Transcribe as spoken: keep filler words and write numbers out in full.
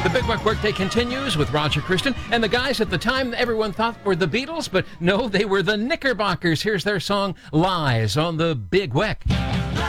The Big Weck Workday continues with Roger Christian and the guys at the time everyone thought were the Beatles, but no, they were the Knickerbockers. Here's their song, Lies, on the Big Weck.